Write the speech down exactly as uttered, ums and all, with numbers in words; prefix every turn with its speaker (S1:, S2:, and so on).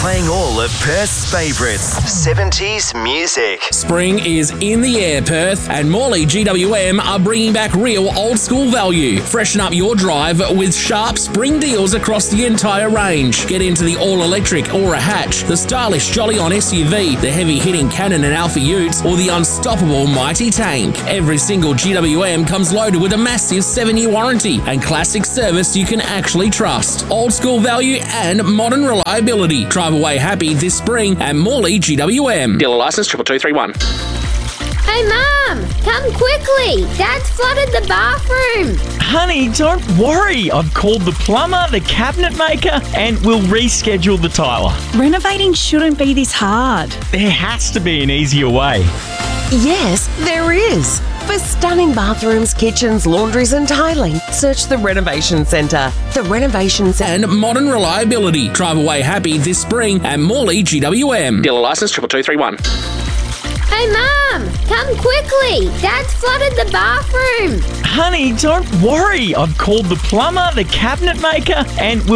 S1: playing all of Perth's favourites, seventies music.
S2: Spring is in the air, Perth, and Morley G W M are bringing back real old school value. Freshen up your drive with sharp spring deals across the entire range. Get into the all-electric Aura Hatch, the stylish Jolly On S U V, the heavy-hitting Cannon and Alpha Utes, or the unstoppable Mighty Tank. Every single G W M comes loaded with a massive seven-year warranty and classic service you can actually trust. Old school value and modern reliability. Drive away happy this spring at Morley G W M. Dealer license triple two three one.
S3: Hey, Mum! Come quickly! Dad's flooded the bathroom!
S4: Honey, don't worry. I've called the plumber, the cabinet maker, and we'll reschedule the tiler.
S5: Renovating shouldn't be this hard.
S4: There has to be an easier way.
S6: Yes, there is. For stunning bathrooms, kitchens, laundries and tiling, search the Renovation Centre. The Renovation Centre.
S2: And modern reliability. Drive away happy this spring at Morley G W M. Dealer license triple two three one.
S3: Hey, Mum! Come quickly! Dad's flooded the bathroom!
S4: Honey, don't worry. I've called the plumber, the cabinet maker, and we'll